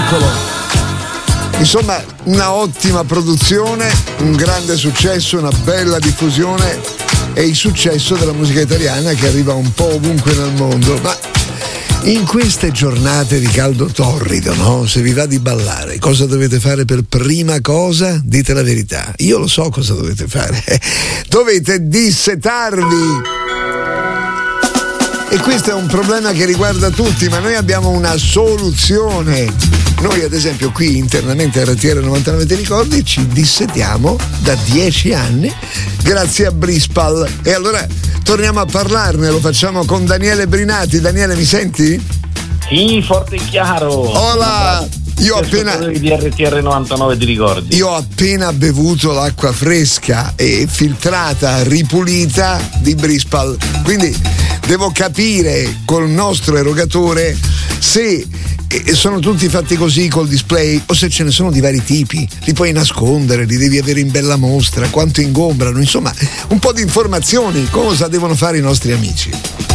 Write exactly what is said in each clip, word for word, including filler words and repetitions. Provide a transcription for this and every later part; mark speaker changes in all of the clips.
Speaker 1: Eccolo. Insomma, una ottima produzione, un grande successo, una bella diffusione e il successo della musica italiana che arriva un po' ovunque nel mondo. Ma in queste giornate di caldo torrido, no? Se vi va di ballare, cosa dovete fare per prima cosa? Dite la verità. Io lo so cosa dovete fare. Dovete dissetarvi. E questo è un problema che riguarda tutti, ma noi abbiamo una soluzione. Noi ad esempio qui internamente a R T R novantanove ti ricordi ci dissetiamo da dieci anni grazie a Brispal. E allora torniamo a parlarne, lo facciamo con Daniele Brinati. Daniele, mi senti?
Speaker 2: Sì, forte e chiaro.
Speaker 1: Hola! Io ho appena
Speaker 2: di R T R novantanove ti ricordi?
Speaker 1: Io ho appena bevuto l'acqua fresca e filtrata, ripulita di Brispal. Quindi devo capire col nostro erogatore se sono tutti fatti così col display o se ce ne sono di vari tipi. Li puoi nascondere, li devi avere in bella mostra, quanto ingombrano, insomma, un po' di informazioni. Cosa devono fare i nostri amici?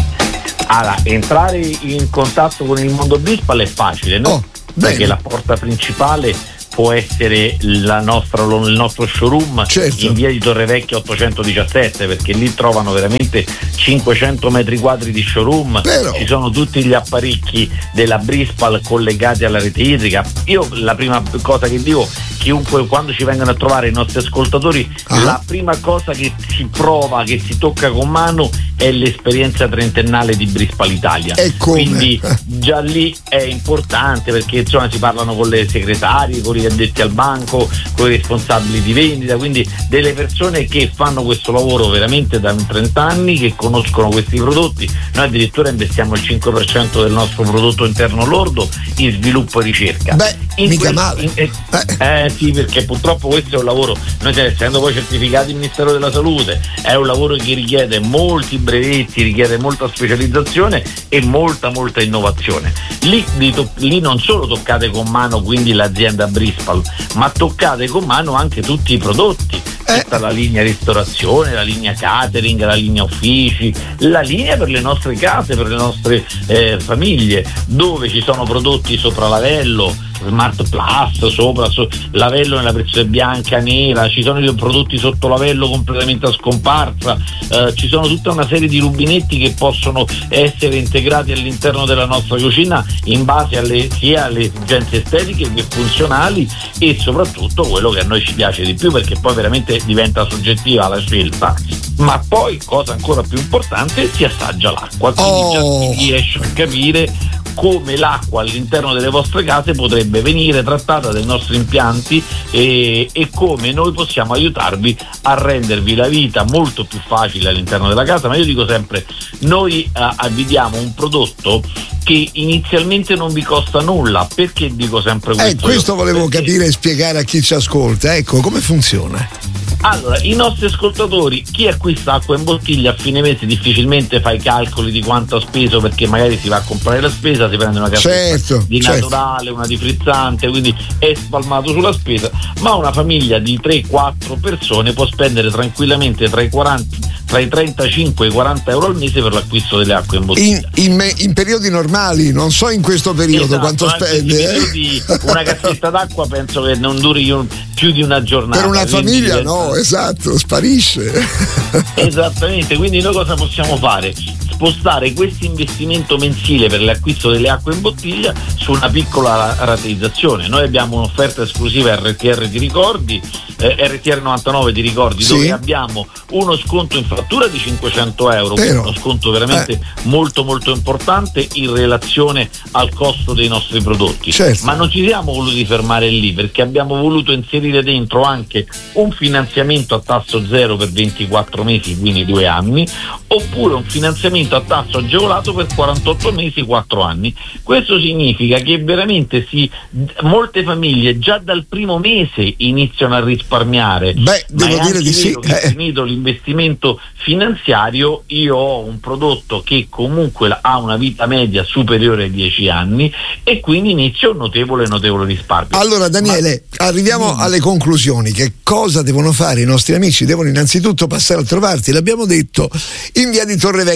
Speaker 2: Allora, entrare in contatto con il mondo Brispal è facile, no?
Speaker 1: Oh.
Speaker 2: Perché
Speaker 1: Bene.
Speaker 2: la porta principale può essere la nostra, il nostro showroom,
Speaker 1: certo,
Speaker 2: in via di Torrevecchia ottocentodiciassette, perché lì trovano veramente cinquecento metri quadri di showroom.
Speaker 1: Vero.
Speaker 2: Ci sono tutti gli apparecchi della Brispal collegati alla rete idrica. Io la prima cosa che dico, chiunque, quando ci vengono a trovare i nostri ascoltatori,
Speaker 1: ah.
Speaker 2: la prima cosa che si prova, che si tocca con mano, è l'esperienza trentennale di Brispal Italia.
Speaker 1: E come?
Speaker 2: Quindi già lì è importante, perché insomma si parlano con le segretarie, con i addetti al banco, con i responsabili di vendita, quindi delle persone che fanno questo lavoro veramente da trenta anni, che conoscono questi prodotti. Noi addirittura investiamo il cinque per cento del nostro prodotto interno lordo in sviluppo e ricerca.
Speaker 1: Beh,
Speaker 2: in
Speaker 1: mica
Speaker 2: que-
Speaker 1: male.
Speaker 2: in, eh, eh. eh sì, perché purtroppo questo è un lavoro, noi essendo poi certificati il Ministero della Salute, è un lavoro che richiede molti brevetti, richiede molta specializzazione e molta molta innovazione. Lì, lì, lì non solo toccate con mano quindi l'azienda Brispal, ma toccate con mano anche tutti i prodotti, tutta eh. la linea ristorazione, la linea catering, la linea uffici, la linea per le nostre case, per le nostre eh, famiglie, dove ci sono prodotti sopra lavello, Smart Plus, sopra so, lavello nella versione bianca, nera, ci sono i prodotti sotto lavello completamente a scomparsa, eh, ci sono tutta una serie di rubinetti che possono essere integrati all'interno della nostra cucina in base alle, sia alle esigenze estetiche che funzionali, e soprattutto quello che a noi ci piace di più, perché poi veramente diventa soggettiva la scelta, ma poi, cosa ancora più importante, si assaggia l'acqua, quindi
Speaker 1: oh.
Speaker 2: già si riesce a capire come l'acqua all'interno delle vostre case potrebbe venire trattata dai nostri impianti e, e come noi possiamo aiutarvi a rendervi la vita molto più facile all'interno della casa. Ma io dico sempre, noi eh, vi diamo un prodotto che inizialmente non vi costa nulla. Perché dico sempre questo?
Speaker 1: Eh, questo volevo
Speaker 2: Perché...
Speaker 1: capire e spiegare a chi ci ascolta. Ecco, come funziona?
Speaker 2: Allora, i nostri ascoltatori, chi acquista acqua in bottiglia a fine mese difficilmente fa i calcoli di quanto ha speso, perché magari si va a comprare la spesa, si prende una cassetta
Speaker 1: certo,
Speaker 2: di
Speaker 1: certo.
Speaker 2: naturale, una di frizzante, quindi è spalmato sulla spesa, ma una famiglia di tre quattro persone può spendere tranquillamente tra i quaranta, tra i trentacinque e i quaranta euro al mese per l'acquisto delle acque in bottiglia.
Speaker 1: In, in, me, in periodi normali, non so in questo periodo
Speaker 2: esatto,
Speaker 1: quanto spende. Eh?
Speaker 2: Di una cassetta d'acqua penso che non duri un, più di una giornata.
Speaker 1: Per una famiglia
Speaker 2: diventa...
Speaker 1: no, esatto, sparisce.
Speaker 2: Esattamente, quindi noi cosa possiamo fare? Spostare questo investimento mensile per l'acquisto delle acque in bottiglia su una piccola rateizzazione. Noi abbiamo un'offerta esclusiva R T R ti ricordi, eh, R T R novantanove ti ricordi, sì, dove abbiamo uno sconto in fattura di cinquecento euro,
Speaker 1: Però,
Speaker 2: uno sconto veramente eh. molto molto importante in relazione al costo dei nostri prodotti.
Speaker 1: Certo.
Speaker 2: Ma non ci siamo voluti fermare lì, perché abbiamo voluto inserire dentro anche un finanziamento a tasso zero per ventiquattro mesi, quindi due anni, oppure un finanziamento a tasso agevolato per quarantotto mesi, quattro anni. Questo significa che veramente si, molte famiglie già dal primo mese iniziano a risparmiare.
Speaker 1: Beh, devo dire di sì.
Speaker 2: Che eh. finito l'investimento finanziario, io ho un prodotto che comunque ha una vita media superiore ai dieci anni e quindi inizio un notevole notevole risparmio.
Speaker 1: Allora Daniele, Ma... arriviamo mm. alle conclusioni. Che cosa devono fare i nostri amici? Devono innanzitutto passare a trovarti, l'abbiamo detto, in via di Torrevecchia ottocentodiciassette.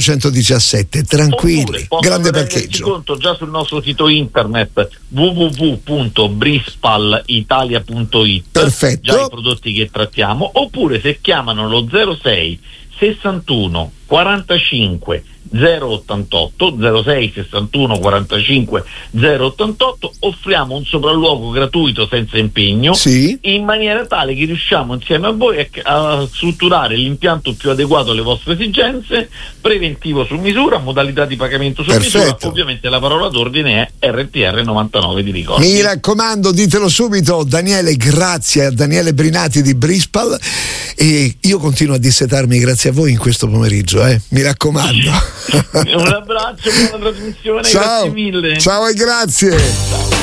Speaker 1: ottocentodiciassette. Tranquilli, grande parcheggio.
Speaker 2: Conto già sul nostro sito internet w w w punto brispal italia punto it.
Speaker 1: Perfetto.
Speaker 2: Già i prodotti che trattiamo, oppure se chiamano lo zero sei sessantuno quarantacinque zero ottantotto zero sei sessantuno quarantacinque zero ottantotto offriamo un sopralluogo gratuito senza impegno,
Speaker 1: sì,
Speaker 2: in maniera tale che riusciamo insieme a voi a, a strutturare l'impianto più adeguato alle vostre esigenze, preventivo su misura, modalità di pagamento su
Speaker 1: Perfetto.
Speaker 2: misura. Ovviamente la parola d'ordine è R T R novantanove di ricordo.
Speaker 1: Mi raccomando, ditelo subito. Daniele, grazie a Daniele Brinati di Brispal, e io continuo a dissetarmi grazie a voi in questo pomeriggio, eh? Mi raccomando.
Speaker 2: Un abbraccio, buona trasmissione,
Speaker 1: ciao,
Speaker 2: grazie mille.
Speaker 1: Ciao e grazie.
Speaker 2: Ciao.